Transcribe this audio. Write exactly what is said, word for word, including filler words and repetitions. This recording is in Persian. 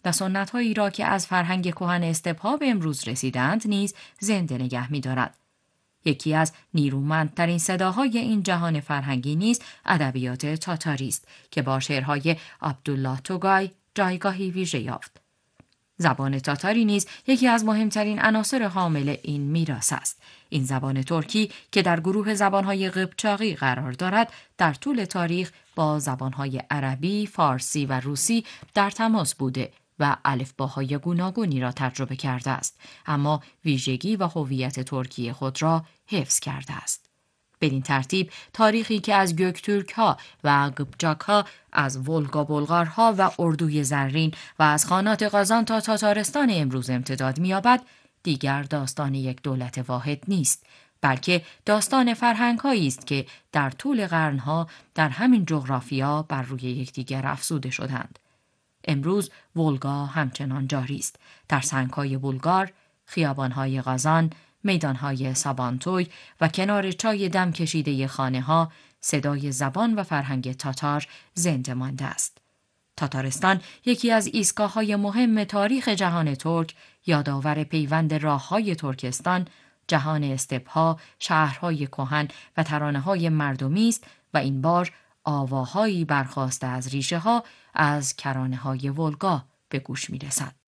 و سنت‌هایی را که از فرهنگ کهن استپ‌ها به امروز رسیدند نیز زنده نگه می‌دارد. یکی از نیرومندترین صداهای این جهان فرهنگی نیز ادبیات تاتاری است که با شعرهای عبدالله توگای جایگاهی ویژه یافت. زبان تاتاری نیز یکی از مهمترین عناصر حامل این میراث است. این زبان ترکی که در گروه زبانهای قبچاقی قرار دارد، در طول تاریخ با زبانهای عربی، فارسی و روسی در تماس بوده و الفباهای گوناگونی را تجربه کرده است، اما ویژگی و هویت ترکی خود را حفظ کرده است. بدین ترتیب تاریخی که از گوکتورک ها و قبچاک ها، از ولگا بلغارها و اردوی زرین و از خانات قازان تا تاتارستان امروز امتداد می‌یابد، دیگر داستان یک دولت واحد نیست، بلکه داستان فرهنگ هایی است که در طول قرنها در همین جغرافیا بر روی یکدیگر افزوده شدند. امروز ولگا همچنان جاری است. در سنگ‌های بلغار، خیابان‌های قازان، میدان‌های سابانتوی و کنار چای دم کشیده خانه‌ها، صدای زبان و فرهنگ تاتار زنده مانده است. تاتارستان یکی از ایستگاه‌های مهم تاریخ جهان ترک، یادآور پیوند راه‌های ترکستان، جهان استپ‌ها، شهرهای کهن و ترانه‌های مردمی است و این بار آواهایی برخاسته از ریشه‌ها از کرانه‌های ولگا به گوش می‌رسد.